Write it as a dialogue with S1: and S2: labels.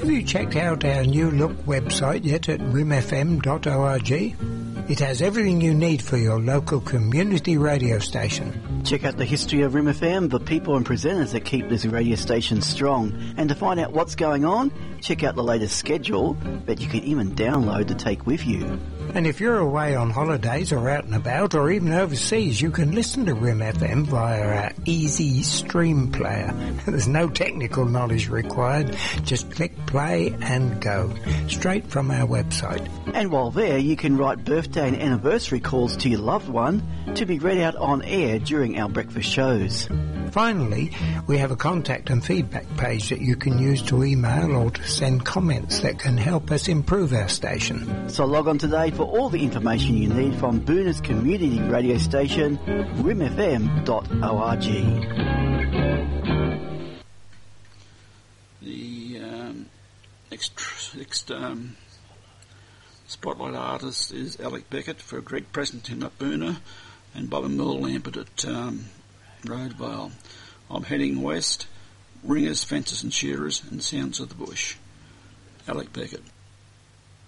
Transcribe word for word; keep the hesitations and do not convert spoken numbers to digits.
S1: Have you checked out our new look website yet at rim f m dot org? It has everything you need for your local community radio station.
S2: Check out the history of Rim F M, the people and presenters that keep this radio station strong. And to find out what's going on, check out the latest schedule that you can even download to take with you.
S1: And if you're away on holidays or out and about or even overseas, you can listen to Rim F M via our easy stream player. There's no technical knowledge required. Just click play and go. Straight from our website.
S2: And while there, you can write birthday and anniversary calls to your loved one to be read out on air during our breakfast shows.
S1: Finally, we have a contact and feedback page that you can use to email or to send comments that can help us improve our station.
S2: So log on today for all the information you need from Boona's community radio station, rim f m dot org.
S3: The um, next, next um, spotlight artist is Alec Beckett for Greg Prestonton at Boona and Bob and Merle Lampert at um, Roadvale. I'm heading west, ringers, fences and shearers and sounds of the bush. Alec Beckett.